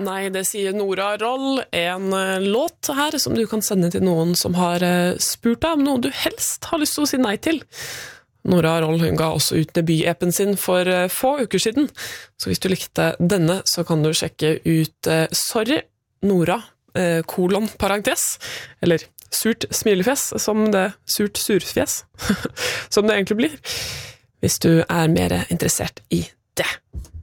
Nei, det sier Nora Roll, en låt her som du kan sende til noen som har spurt deg om noe du helst har lyst til å si nei til. Nora Roll, hun ga også ut debut-appen sin for få uker siden, så hvis du likte denne, så kan du sjekke ut Sorry, Nora, parentes, eller surt smilefjes, som det surt surfjes, som det egentlig blir, hvis du er mer interessert i det.